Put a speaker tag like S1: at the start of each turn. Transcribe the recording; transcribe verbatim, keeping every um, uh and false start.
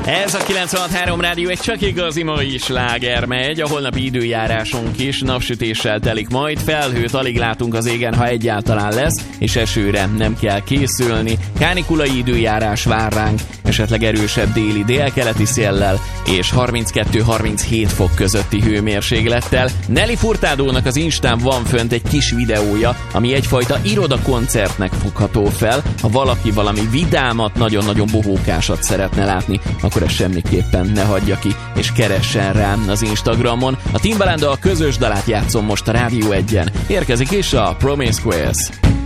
S1: Ez a kilencvenhat három Rádió egy csak igazi mai sláger megy, a holnapi időjárásunk is napsütéssel telik majd, felhőt alig látunk az égen, ha egyáltalán lesz, és esőre nem kell készülni. Kánikulai időjárás vár ránk, esetleg erősebb déli délkeleti széllel, és harminckettő harminchét fok közötti hőmérséklettel. Nelly Furtadónak az Instán van fönt egy kis videója, ami egyfajta irodakoncertnek fogható fel. Ha valaki valami vidámat, nagyon-nagyon bohókásat szeretne látni, akkor ezt semmiképpen ne hagyja ki, és keressen rám az Instagramon. A Timbalanddal a közös dalát játszom most a Rádió egyen. Érkezik is a Promiscuous.